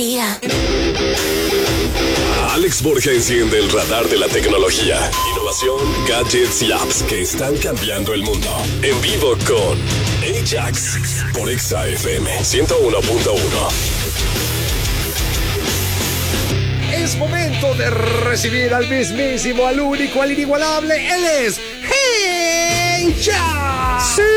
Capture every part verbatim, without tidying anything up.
Alex Borja enciende el radar de la tecnología, innovación, gadgets y apps que están cambiando el mundo. En vivo con Ajax por Exa F M ciento uno punto uno. Es momento de recibir al mismísimo, al único, al inigualable. Él es Ajax. ¡Sí!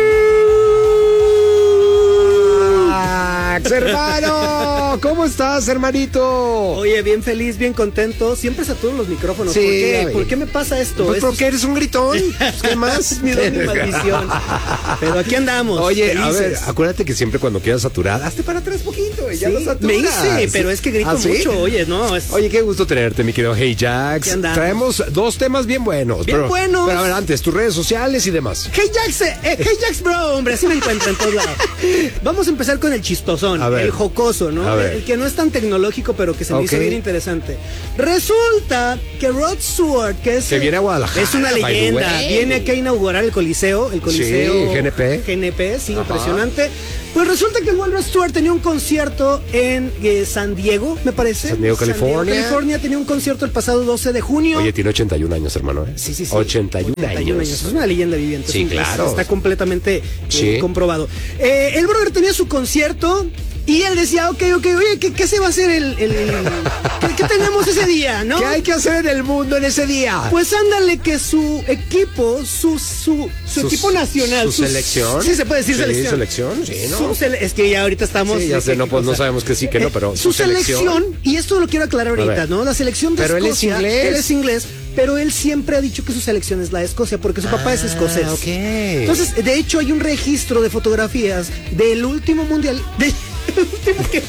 Hermano, ¿cómo estás, hermanito? Oye, bien feliz, bien contento. Siempre saturan los micrófonos. Sí, ¿Por qué? ¿Por qué me pasa esto? Pues esto porque es... eres un gritón. ¿Qué más? Mi don y maldición. Pero aquí andamos. Oye, felices. a ver, acuérdate que siempre cuando quieras saturar, hazte para atrás poquito y ya Sí, lo saturas. me hice, pero es que grito ¿Ah, sí? mucho. Oye, no. Es... Oye, qué gusto tenerte, mi querido Hey Jax. Aquí andamos. Traemos dos temas bien buenos. Bien pero, buenos. Pero a ver, antes, tus redes sociales y demás. Hey Jax, eh, hey Jax, bro, hombre, así me encuentran en todos lados. Vamos a empezar con el chistosón, A ver. el jocoso, ¿no? A ver. El que no es tan tecnológico, pero que se me Ok. hizo bien interesante. Resulta que Rod Stewart, que es... Que viene a Guadalajara, Es una by the leyenda. way. Viene aquí a inaugurar el Coliseo, el Coliseo... Sí, G N P. G N P, sí, Ajá. impresionante. Pues resulta que Rod Stewart tenía un concierto en eh, San Diego, me parece. San Diego, California. California, tenía un concierto el pasado doce de junio. Oye, tiene ochenta y un años, hermano, ¿eh? Sí, sí, sí. ochenta y un años. Es una leyenda viviente. Sí, es un- claro. Está completamente eh, Sí. comprobado. Eh, el brother tenía su concierto y él decía, ok, ok, oye, ¿qué, qué se va a hacer el... el- ¿qué, qué tenemos ese día, no? ¿Qué hay que hacer en el mundo en ese día? Pues ándale que su equipo, su, su, su Sus- equipo nacional. ¿Su sus- selección? Sí, se puede decir Sí, selección. selección, sí, ¿no? Su sele- es que ya ahorita estamos... Sí, ya sé, no, pues no sabemos que sí, que no, pero Eh, su su selección. selección, y esto lo quiero aclarar A ahorita, ver. ¿no? La selección de Pero él es Escocia. inglés. Él es inglés, pero él siempre ha dicho que su selección es la de Escocia, porque su papá es escocés. ok. Entonces, de hecho, hay un registro de fotografías del último mundial. De, el último que-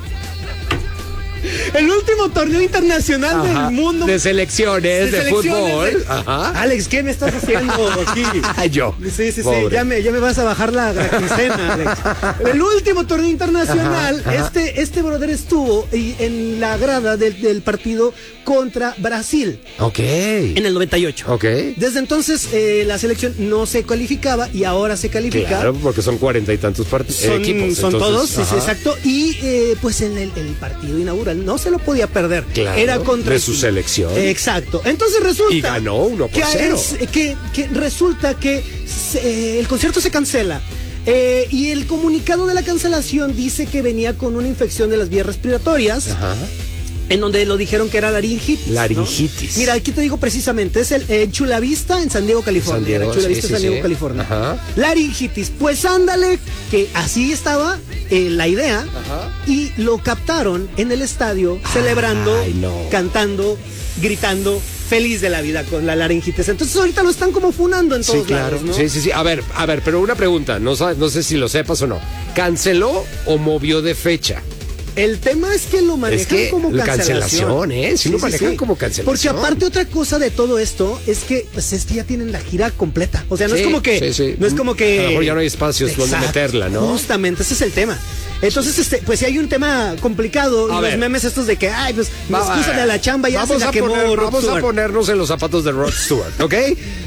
El último torneo internacional Ajá, del mundo. de selecciones, de, selecciones fútbol. de- Ajá. Alex, ¿qué me estás haciendo aquí? Yo. Sí, sí, sí, Pobre. ya me, ya me vas a bajar la, la quincena, Alex. El último torneo internacional, Ajá, ajá. este este brother estuvo y- en la grada del, del partido contra Brasil Ok. en el noventa y ocho. Ok. Desde entonces eh, la selección no se calificaba y ahora se califica. Claro, porque son cuarenta y tantos part- Son, equipos. son entonces, todos, sí, sí, ajá. exacto. Y eh, pues en el, el partido inaugural no se lo podía perder. Claro, Era contra de su selección. Exacto. Entonces resulta. Y ganó uno por que, cero. es- que, que resulta que se- eh, el concierto se cancela. Eh, y el comunicado de la cancelación dice que venía con una infección de las vías respiratorias. Ajá. En donde lo dijeron que era laringitis. ¿no? Laringitis. Mira, aquí te digo precisamente, es el eh, Chulavista en San Diego, California. San Diego, la Chulavista sí, en San sí, Diego, sí. California. Ajá. Laringitis. Pues ándale, que así estaba eh, la idea. Ajá. Y lo captaron en el estadio, celebrando, Ay, no. cantando, gritando, feliz de la vida con la laringitis. Entonces ahorita lo están como funando en todos Sí, claro. lados, ¿no? Sí, sí, sí. A ver, a ver, pero una pregunta. No, sa- no sé si lo sepas o no. ¿Canceló o movió de fecha? El tema es que lo manejan Es que como la cancelación. cancelación, ¿eh? Sí lo manejan como cancelación. Porque aparte otra cosa de todo esto es que pues es que ya tienen la gira completa. O sea, no Sí, es como que sí, sí. no es como que A lo mejor ya no hay espacios donde Exacto, meterla, ¿no? Justamente, ese es el tema. Entonces, este, pues si hay un tema complicado, A y los ver. memes estos de que, ay, pues, Va- excúsale a la chamba, ya vamos se la a quemó poner- Rod Vamos Stewart. a ponernos en los zapatos de Rod Stewart, ¿ok?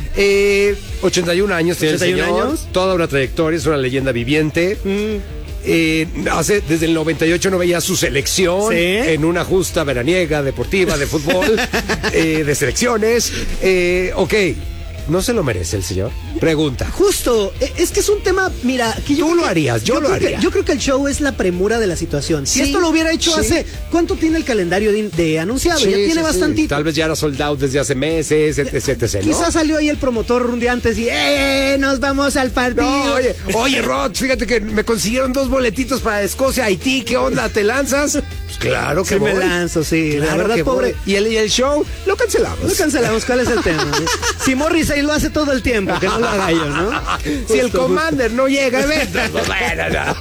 Eh, ochenta y un años tiene el ochenta y un señor, años. toda una trayectoria, es una leyenda viviente. Mm. Eh, hace, desde el noventa y ocho no veía su selección Sí. en una justa veraniega deportiva de fútbol, eh, de selecciones. Eh, ok, ¿no se lo merece el señor? Pregunta. Justo, e- es que es un tema, mira, que yo Tú creo lo que- harías, yo lo creo que- haría. yo creo que el show es la premura de la situación. Si Sí, esto lo hubiera hecho sí. hace, ¿cuánto tiene el calendario de, de anunciado? Sí, ya sí, tiene sí. bastantito. Tal vez ya era sold out desde hace meses, etc, etcétera, ¿no? Quizás salió ahí el promotor un día antes y ¡eh! Nos vamos al partido. No, oye, oye, Rod, fíjate que me consiguieron dos boletitos para Escocia, Haití, ¿qué onda? ¿Te lanzas? Pues claro que Sí me voy. lanzo, sí. la Claro verdad, que pobre. voy. Y el, y el show lo cancelamos. No cancelamos, ¿cuál es el tema? Si Morrissey lo hace todo el tiempo, que no lo haga yo, ¿no? Si el Justo, Commander no llega, venta. Pues bueno, no.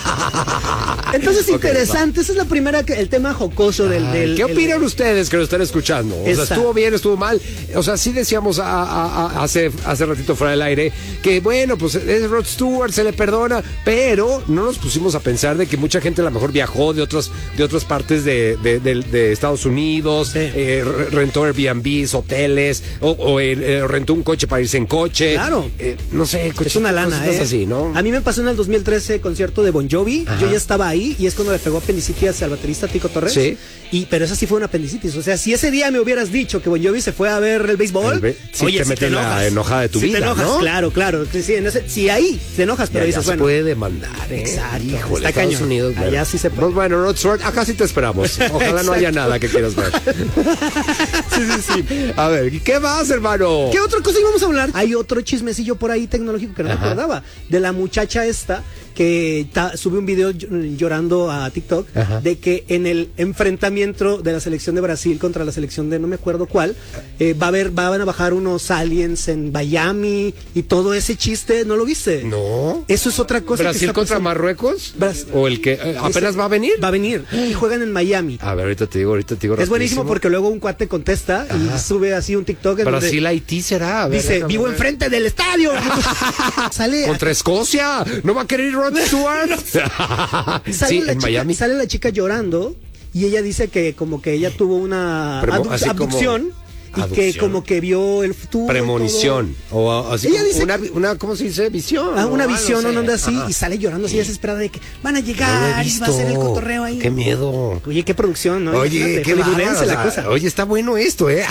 Entonces, Ok, interesante. Esa es la primera, que- el tema jocoso del. Ay, del ¿Qué el- opinan ustedes que lo están escuchando? O sea, Esa. ¿estuvo bien, estuvo mal? O sea, sí decíamos a- a- a- hace, hace ratito fuera del aire que, bueno, pues es Rod Stewart, se le perdona, pero no nos pusimos a pensar de que mucha gente a lo mejor viajó de otras, de otras partes de, de- de- de Estados Unidos, Sí. eh, re- rentó Airbnbs, hoteles, o, o, eh, rentó un coche para irse en coche. Claro. Eh, no sé, Es una lana, cositas ¿eh? así, ¿no? A mí me pasó en el dos mil trece concierto de Bon Jovi. Ajá. Yo ya estaba ahí. ahí y es cuando le pegó apendicitis al baterista Tico Torres. Sí. Y, pero esa sí fue una apendicitis. O sea, si ese día me hubieras dicho que Bon Jovi se fue a ver el béisbol, El be- sí oye, te si metes la enojada de tu si vida, te enojas, ¿no? claro, claro. Sí, en ese, sí, ahí te enojas, pero Ya, ya dices, se bueno. puede demandar, ¿eh? Exacto. Híjole, Está Estados cañón. Unidos, Allá bueno. sí se puede. Pues bueno, Rod Stewart, acá sí te esperamos. Ojalá no haya nada que quieras ver. Sí, sí, sí. A ver, ¿y qué más, hermano? ¿Qué otra cosa íbamos a hablar? Hay otro chismecillo por ahí tecnológico que no me Ajá. acordaba. De la muchacha esta que ta- sube un video ll- llorando a TikTok Ajá. de que en el enfrentamiento de la selección de Brasil contra la selección de no me acuerdo cuál, eh, va a haber, van a bajar unos aliens en Miami y todo ese chiste, ¿no lo viste? No. Eso es otra cosa. que ¿Brasil está contra pasando. Marruecos? Bras- ¿O el que eh, apenas Ese- va a venir? Va a venir y juegan en Miami. A ver, ahorita te digo, ahorita te digo. Es buenísimo rapidísimo. porque luego un cuate contesta Ajá. y sube así un TikTok en donde Brasil-Haití será. A ver, dice, déjame vivo ver. enfrente del estadio. Sale Contra Escocia. ¿No va a querer ir Rod Stewart? Sale, Sí, la en chica, Miami. sale la chica llorando y ella dice que como que ella tuvo una Premo- abdu- así como- abducción y que Adopción. como que vio el futuro. Premonición. O así Ella como dice una, que- una, ¿cómo se dice? Visión. Ah, una o algo, visión o no sé. una onda así Ajá. y sale llorando así desesperada de que van a No lo he llegar y va a ser el visto. cotorreo ahí. Qué miedo. Oye, qué producción, ¿no? Oye, Imagínate, qué hollywoodense bárbaro, la o sea, cosa. Oye, está bueno esto, ¿eh?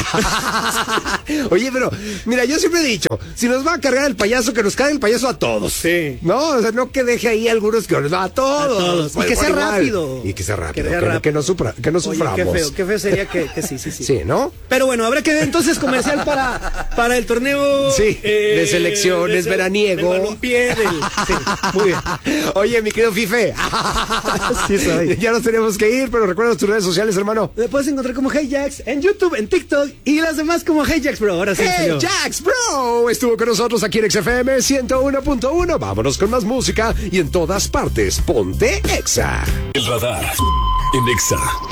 Oye, pero, mira, yo siempre he dicho, si nos va a cargar el payaso, que nos cargue el payaso a todos. Sí. No, o sea, no que deje ahí algunos que nos va a todos. A todos. Y Por- que por sea igual. rápido. Y que sea rápido. Que Que, sea no- rápido. que no, supra- que no Oye, suframos. qué feo, qué feo sería que, que sí, sí, sí. Sí, ¿no? Pero bueno, habrá que ver entonces comercial para, para el torneo Sí, de selecciones, de- veraniego. del balompié, del- sí, muy bien. Oye, mi querido Fife. Sí soy. Ya nos tenemos que ir, pero recuerda tus redes sociales, hermano. Me puedes encontrar como Hey Jax en YouTube, en TikTok y las demás como Hey Jax, bro. Ahora sí, Hey, señor. Jax, bro, estuvo con nosotros aquí en X F M ciento uno punto uno. Vámonos con más música y en todas partes, ponte Exa. El radar en Exa.